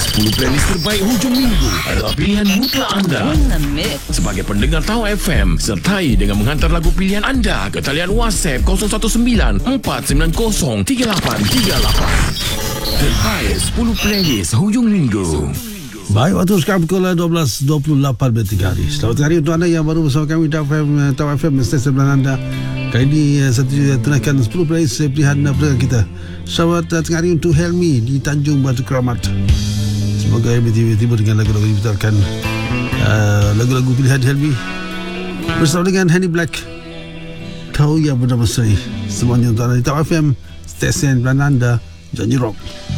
10 playlist terbaik hujung minggu adalah pilihan mutlak anda. Sebagai pendengar Tau FM, sertai dengan menghantar lagu pilihan anda ke talian WhatsApp 019-490-3838. Terbaik 10 playlist hujung minggu. Baik, waktu sekarang pukul 12.28 hari. Selamat hari untuk anda yang baru bersama kami Tau FM stesen anda. Kali ini saya tunaikan 10 playlist pilihan pertama kita. Selamat tengah hari untuk Helmi di Tanjung Batu Keramat. Semoga Helmi tiba-tiba dengan lagu-lagu diputarkan, lagu-lagu pilihan Helmi bersama dengan Henny Black. Kau yang bernama Seri. Semuanya untuk anda di Tau FM stesen anda. Janji Rock.